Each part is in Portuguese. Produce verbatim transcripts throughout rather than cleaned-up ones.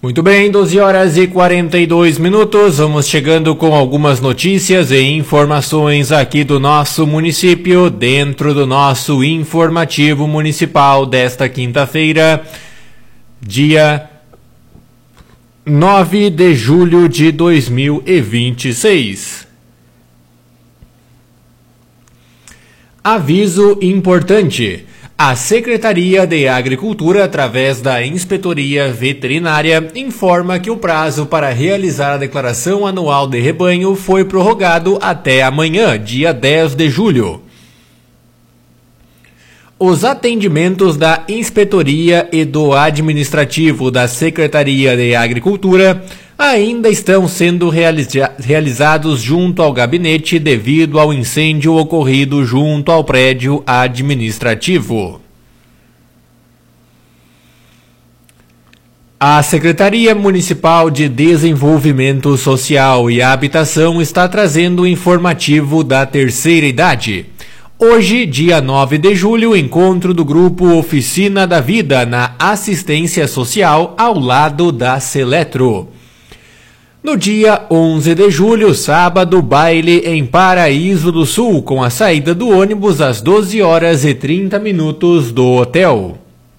Muito bem, doze horas e quarenta e dois minutos, vamos chegando com algumas notícias e informações aqui do nosso município, dentro do nosso informativo municipal desta quinta-feira, dia nove de julho de dois mil e vinte e seis. Aviso importante. A Secretaria de Agricultura, através da Inspetoria Veterinária, informa que o prazo para realizar a declaração anual de rebanho foi prorrogado até amanhã, dia dez de julho. Os atendimentos da Inspetoria e do Administrativo da Secretaria de Agricultura ainda estão sendo realiza- realizados junto ao gabinete devido ao incêndio ocorrido junto ao prédio administrativo. A Secretaria Municipal de Desenvolvimento Social e Habitação está trazendo o informativo da terceira idade. Hoje, dia nove de julho, encontro do grupo Oficina da Vida na Assistência Social ao lado da Seletro. No dia onze de julho, sábado, baile em Paraíso do Sul, com a saída do ônibus às doze horas e trinta minutos do hotel.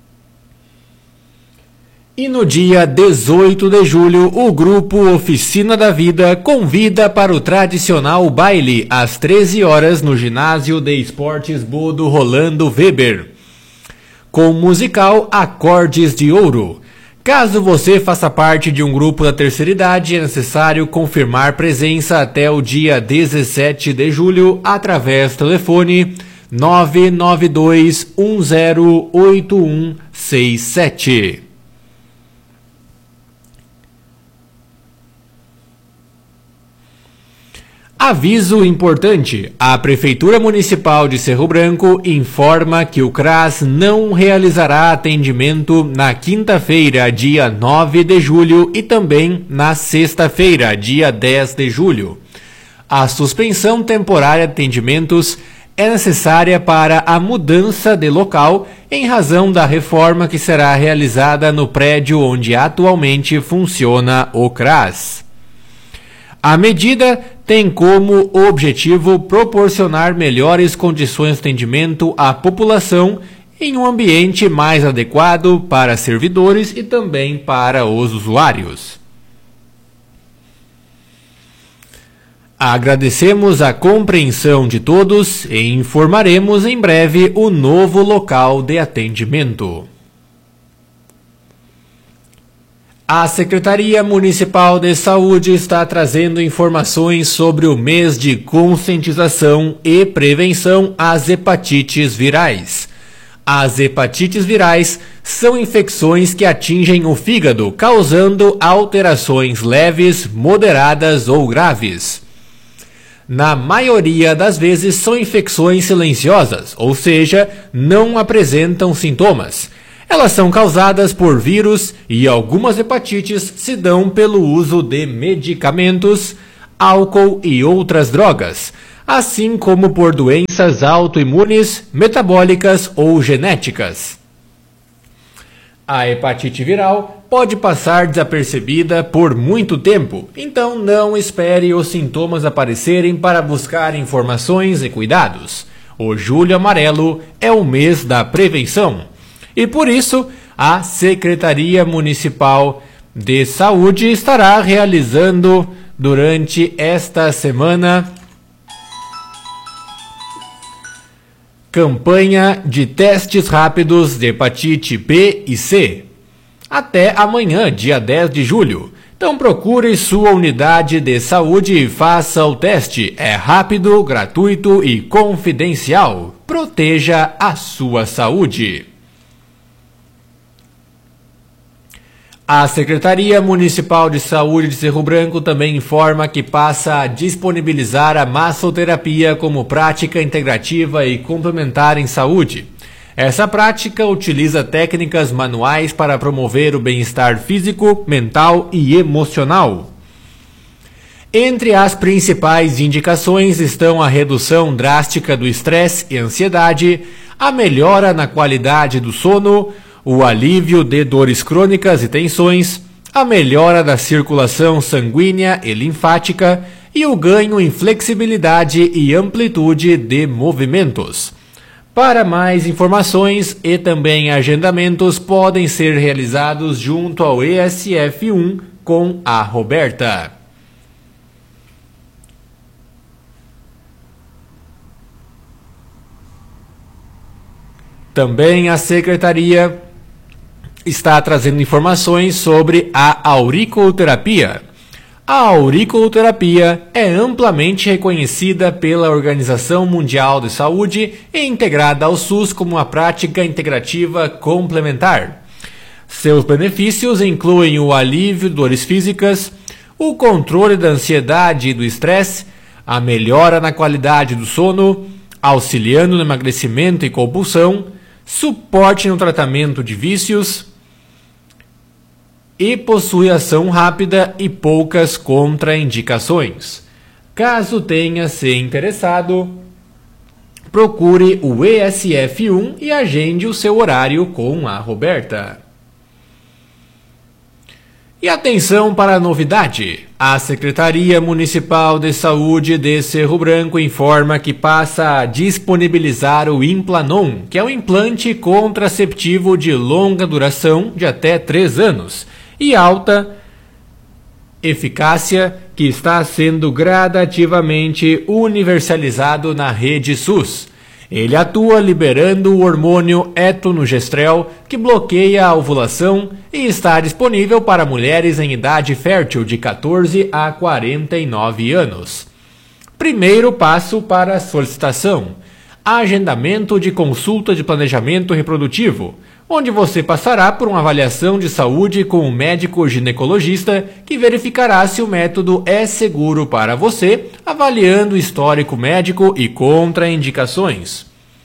E no dia dezoito de julho, o grupo Oficina da Vida convida para o tradicional baile às treze horas no ginásio de esportes Bodo Rolando Weber, com o musical Acordes de Ouro. Caso você faça parte de um grupo da terceira idade, é necessário confirmar presença até o dia dezessete de julho através do telefone nove nove dois um zero oito um seis sete. Aviso importante. A Prefeitura Municipal de Cerro Branco informa que o CRAS não realizará atendimento na quinta-feira, dia nove de julho, e também na sexta-feira, dia dez de julho. A suspensão temporária de atendimentos é necessária para a mudança de local em razão da reforma que será realizada no prédio onde atualmente funciona o CRAS. A medida tem como objetivo proporcionar melhores condições de atendimento à população em um ambiente mais adequado para servidores e também para os usuários. Agradecemos a compreensão de todos e informaremos em breve o novo local de atendimento. A Secretaria Municipal de Saúde está trazendo informações sobre o mês de conscientização e prevenção às hepatites virais. As hepatites virais são infecções que atingem o fígado, causando alterações leves, moderadas ou graves. Na maioria das vezes são infecções silenciosas, ou seja, não apresentam sintomas. Elas são causadas por vírus e algumas hepatites se dão pelo uso de medicamentos, álcool e outras drogas, assim como por doenças autoimunes, metabólicas ou genéticas. A hepatite viral pode passar desapercebida por muito tempo, então não espere os sintomas aparecerem para buscar informações e cuidados. O Julho Amarelo é o mês da prevenção. E por isso, a Secretaria Municipal de Saúde estará realizando durante esta semana campanha de testes rápidos de hepatite B e C até amanhã, dia dez de julho. Então procure sua unidade de saúde e faça o teste. É rápido, gratuito e confidencial. Proteja a sua saúde. A Secretaria Municipal de Saúde de Cerro Branco também informa que passa a disponibilizar a massoterapia como prática integrativa e complementar em saúde. Essa prática utiliza técnicas manuais para promover o bem-estar físico, mental e emocional. Entre as principais indicações estão a redução drástica do estresse e ansiedade, a melhora na qualidade do sono, o alívio de dores crônicas e tensões, a melhora da circulação sanguínea e linfática e o ganho em flexibilidade e amplitude de movimentos. Para mais informações e também agendamentos podem ser realizados junto ao E S F um com a Roberta. Também a Secretaria está trazendo informações sobre a auriculoterapia. A auriculoterapia é amplamente reconhecida pela Organização Mundial de Saúde e integrada ao SUS como uma prática integrativa complementar. Seus benefícios incluem o alívio de dores físicas, o controle da ansiedade e do estresse, a melhora na qualidade do sono, auxiliando no emagrecimento e compulsão, suporte no tratamento de vícios e possui ação rápida e poucas contraindicações. Caso tenha se interessado, procure o E S F um e agende o seu horário com a Roberta. E atenção para a novidade! A Secretaria Municipal de Saúde de Cerro Branco informa que passa a disponibilizar o Implanon, que é um implante contraceptivo de longa duração de até três anos e alta eficácia, que está sendo gradativamente universalizado na rede SUS. Ele atua liberando o hormônio etonogestrel, que bloqueia a ovulação e está disponível para mulheres em idade fértil de quatorze a quarenta e nove anos. Primeiro passo para a solicitação: agendamento de consulta de planejamento reprodutivo, onde você passará por uma avaliação de saúde com um médico ginecologista que verificará se o método é seguro para você, avaliando o histórico médico e contraindicações.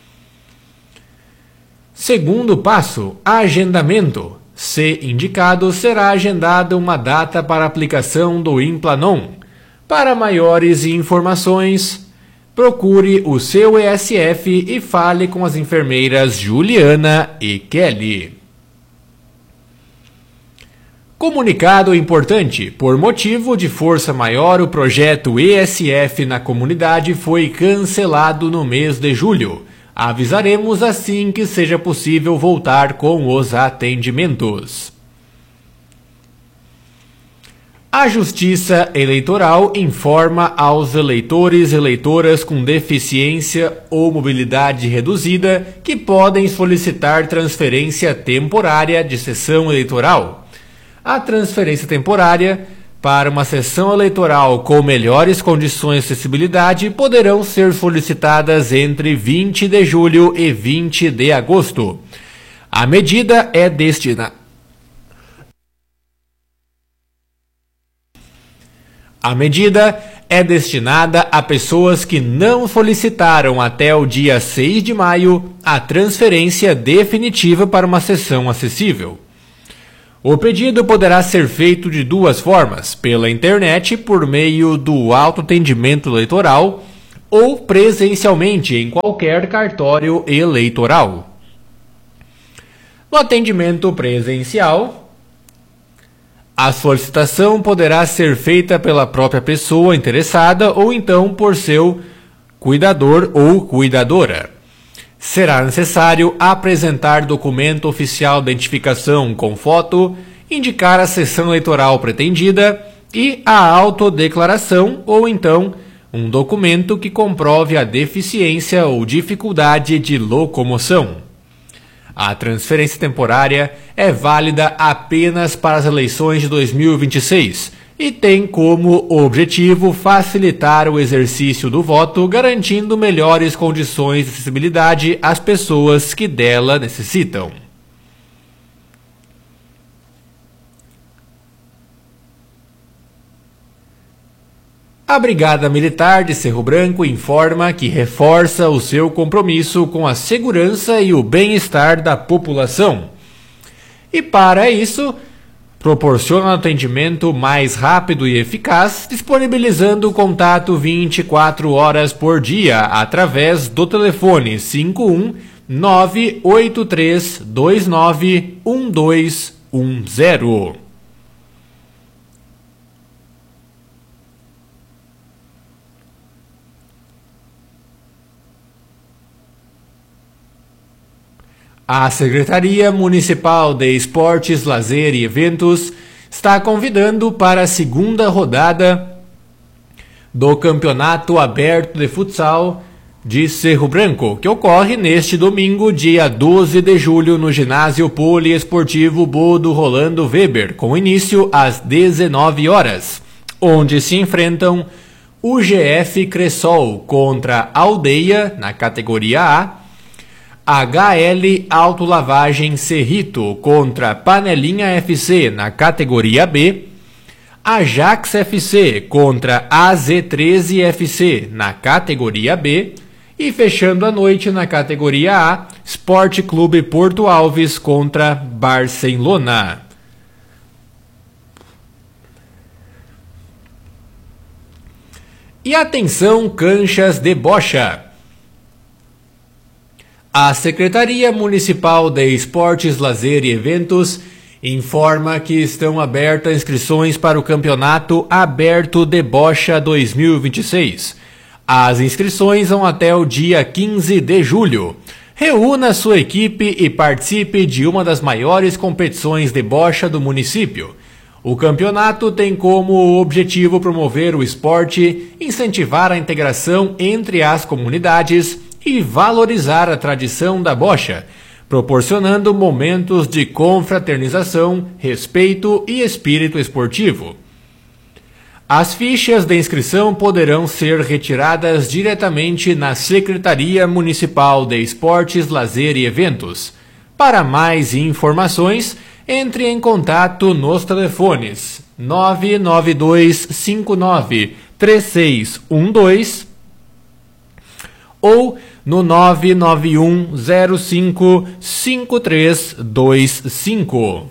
Segundo passo, agendamento. Se indicado, será agendada uma data para aplicação do Implanon. Para maiores informações, procure o seu E S F e fale com as enfermeiras Juliana e Kelly. Comunicado importante: por motivo de força maior, o projeto E S F na comunidade foi cancelado no mês de julho. Avisaremos assim que seja possível voltar com os atendimentos. A Justiça Eleitoral informa aos eleitores e eleitoras com deficiência ou mobilidade reduzida que podem solicitar transferência temporária de sessão eleitoral. A transferência temporária para uma sessão eleitoral com melhores condições de acessibilidade poderão ser solicitadas entre vinte de julho e vinte de agosto. A medida é destinada A medida é destinada a pessoas que não solicitaram até o dia seis de maio a transferência definitiva para uma sessão acessível. O pedido poderá ser feito de duas formas: pela internet, por meio do autoatendimento eleitoral, ou presencialmente em qualquer cartório eleitoral. No atendimento presencial, a solicitação poderá ser feita pela própria pessoa interessada ou então por seu cuidador ou cuidadora. Será necessário apresentar documento oficial de identificação com foto, indicar a sessão eleitoral pretendida e a autodeclaração ou então um documento que comprove a deficiência ou dificuldade de locomoção. A transferência temporária é válida apenas para as eleições de dois mil e vinte e seis e tem como objetivo facilitar o exercício do voto, garantindo melhores condições de acessibilidade às pessoas que dela necessitam. A Brigada Militar de Cerro Branco informa que reforça o seu compromisso com a segurança e o bem-estar da população. E para isso, proporciona um atendimento mais rápido e eficaz, disponibilizando o contato vinte e quatro horas por dia através do telefone cinco um nove oito três dois nove um dois um zero. A Secretaria Municipal de Esportes, Lazer e Eventos está convidando para a segunda rodada do Campeonato Aberto de Futsal de Cerro Branco, que ocorre neste domingo, dia doze de julho, no ginásio poliesportivo Bodo Rolando Weber, com início às dezenove horas, onde se enfrentam o G F Cressol contra a Aldeia, na categoria A, H L Autolavagem Cerrito contra Panelinha F C na categoria B, Ajax F C contra A Z treze F C na categoria B e fechando a noite na categoria A, Sport Clube Porto Alves contra Barcelona. E atenção, canchas de bocha! A Secretaria Municipal de Esportes, Lazer e Eventos informa que estão abertas inscrições para o Campeonato Aberto de Bocha dois mil e vinte e seis. As inscrições vão até o dia quinze de julho. Reúna sua equipe e participe de uma das maiores competições de bocha do município. O campeonato tem como objetivo promover o esporte, incentivar a integração entre as comunidades e valorizar a tradição da bocha, proporcionando momentos de confraternização, respeito e espírito esportivo. As fichas de inscrição poderão ser retiradas diretamente na Secretaria Municipal de Esportes, Lazer e Eventos. Para mais informações, entre em contato nos telefones nove nove dois cinco nove três seis um dois ou no nove nove um zero cinco cinco três dois cinco.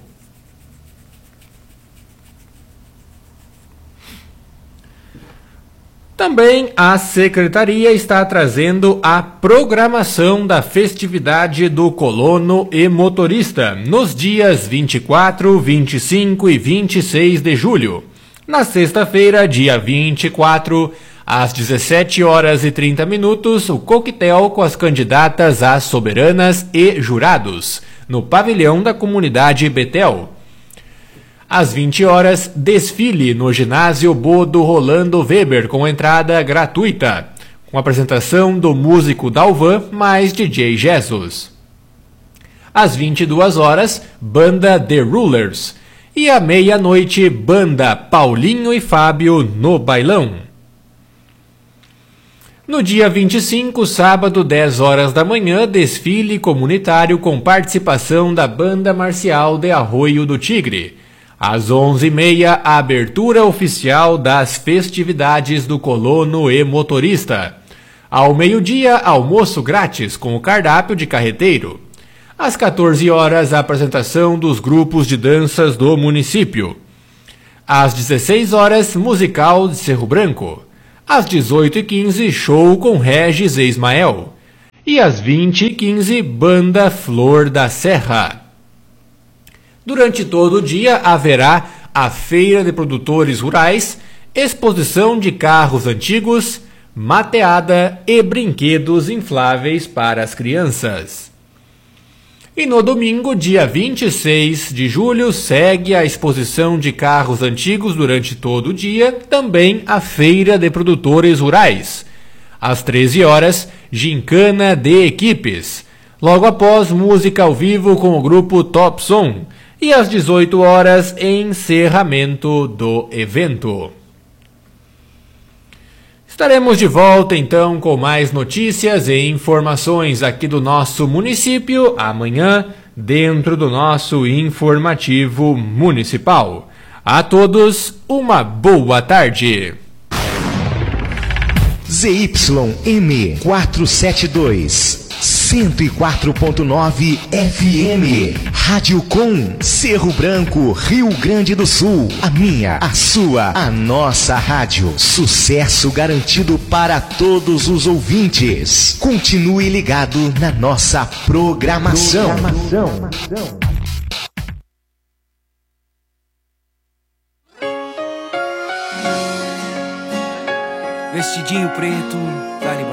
Também a Secretaria está trazendo a programação da festividade do colono e motorista nos dias vinte e quatro, vinte e cinco e vinte e seis de julho. Na sexta-feira, dia vinte e quatro, às dezessete horas e trinta minutos, o coquetel com as candidatas às soberanas e jurados, no pavilhão da comunidade Betel. Às vinte horas, desfile no ginásio Bodo Rolando Weber, com entrada gratuita, com apresentação do músico Dalvan mais D J Jesus. Às vinte e duas horas, banda The Rulers. E à meia-noite, banda Paulinho e Fábio no bailão. No dia vinte e cinco, sábado, dez horas da manhã, desfile comunitário com participação da Banda Marcial de Arroio do Tigre. Às onze e meia, a abertura oficial das festividades do colono e motorista. Ao meio-dia, almoço grátis com o cardápio de carreteiro. Às quatorze horas, a apresentação dos grupos de danças do município. Às dezesseis horas, musical de Cerro Branco. Às dezoito e quinze, show com Regis e Ismael. E às vinte e quinze, banda Flor da Serra. Durante todo o dia haverá a Feira de Produtores Rurais, exposição de carros antigos, mateada e brinquedos infláveis para as crianças. E no domingo, dia vinte e seis de julho, segue a exposição de carros antigos durante todo o dia, também a Feira de Produtores Rurais. Às treze horas, gincana de equipes. Logo após, música ao vivo com o grupo Top Som. E às dezoito horas, encerramento do evento. Estaremos de volta então com mais notícias e informações aqui do nosso município amanhã, dentro do nosso informativo municipal. A todos, uma boa tarde. Z Y M quatrocentos e setenta e dois, cento e quatro ponto nove F M, Rádio Com, Cerro Branco, Rio Grande do Sul. A minha, a sua, a nossa rádio. Sucesso garantido para todos os ouvintes. Continue ligado na nossa programação. programação. Vestidinho preto, tá